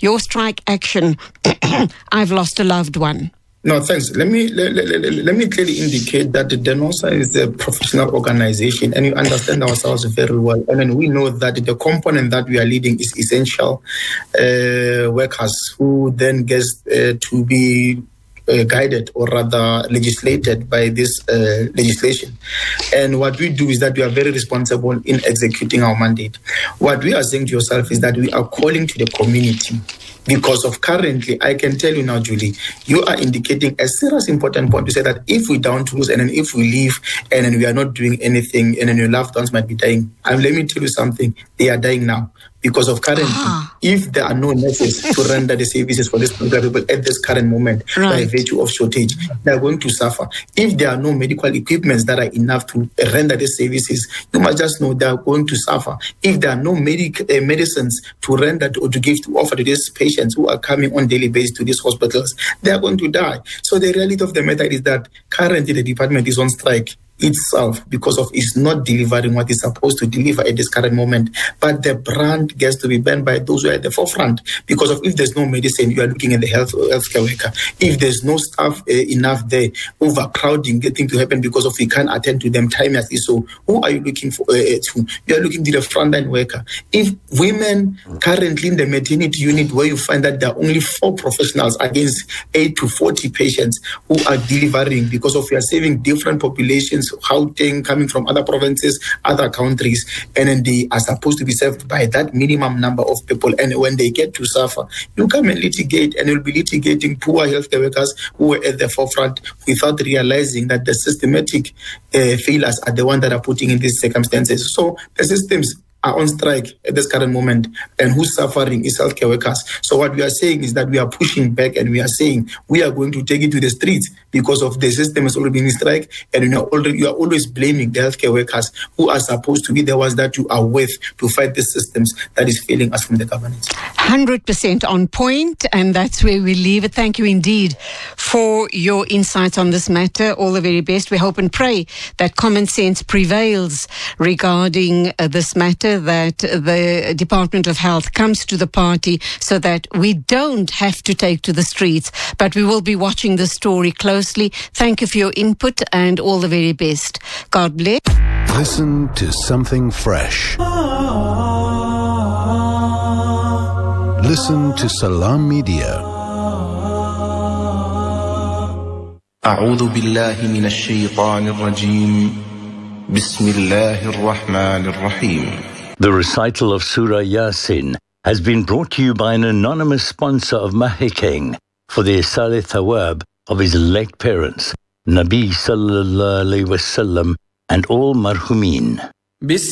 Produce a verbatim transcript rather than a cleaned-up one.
your strike action, I've lost a loved one. No, thanks. Let me let, let, let me clearly indicate that the DENOSA is a professional organization, and we understand ourselves very well. And then we know that the component that we are leading is essential uh, workers who then gets uh, to be Uh, guided or rather legislated by this uh, legislation. And what we do is that we are very responsible in executing our mandate. What we are saying to yourself is that we are calling to the community. Because of currently, I can tell you now, Julie, you are indicating a serious important point to say that if we don't lose and then if we leave and then we are not doing anything and then your loved ones might be dying. And let me tell you something, they are dying now. Because of currently, ah. if there are no nurses to render the services for these people at this current moment, right. by virtue of shortage, they are going to suffer. If there are no medical equipments that are enough to render the services, you must just know they are going to suffer. If there are no medic, uh, medicines to render to, or to give to offer to these patients who are coming on daily basis to these hospitals, they are going to die. So the reality of the matter is that currently the department is on strike itself because of it's not delivering what it's supposed to deliver at this current moment. But the brand gets to be banned by those who are at the forefront because of if there's no medicine, you are looking at the health healthcare worker. If there's no staff uh, enough there, overcrowding getting to happen because of we can't attend to them timelessly. So who are you looking for? Uh, to? You are looking to the frontline worker. If women currently in the maternity unit where you find that there are only four professionals against eight to forty patients who are delivering because of we are saving different populations, Gauteng coming from other provinces, other countries, and then they are supposed to be served by that minimum number of people. And when they get to suffer, you come and litigate, and you'll be litigating poor healthcare workers who were at the forefront without realizing that the systematic uh, failures are the ones that are putting in these circumstances. So the systems are on strike at this current moment, and who's suffering is healthcare workers. So what we are saying is that we are pushing back, and we are saying we are going to take it to the streets because of the system has already been in strike, and you are already you are always blaming the healthcare workers who are supposed to be the ones that you are with to fight the systems that is failing us from the governance. one hundred percent on point, and that's where we leave it. Thank you indeed for your insights on this matter. All the very best. We hope and pray that common sense prevails regarding uh, this matter, that the Department of Health comes to the party so that we don't have to take to the streets. But we will be watching this story closely. Thank you for your input and all the very best. God bless. Listen to something fresh. Listen to Salam Media. أعوذ بالله من الشيطان الرجيم بسم الله الرحمن الرحيم. The recital of Surah Yasin has been brought to you by an anonymous sponsor of Mahikeng for the Isale Thawab of his late parents, Nabi Sallallahu Alaihi Wasallam, and all marhumin.